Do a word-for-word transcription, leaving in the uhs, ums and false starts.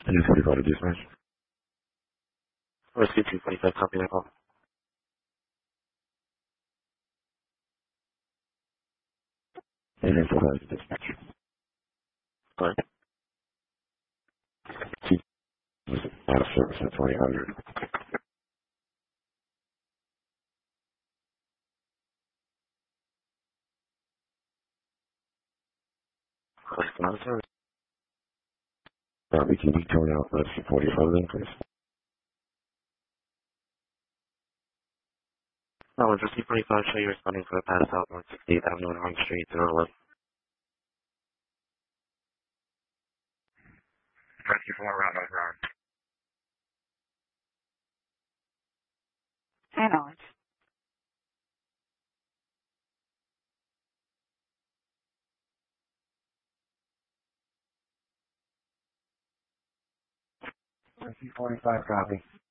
Yes, we go to dispatch. Rescue two forty-five, copy that call. And then go to dispatch. Sorry. Out of service at twenty hundred. Click on service. Uh, we can detail out Rescue forty-five then, please. No, it's Rescue forty-five, show you responding for a pass out North sixty-eighth Avenue and Arm Street, zero eleven. Rescue four, route number nine. I know it. Rescue forty-five, copy.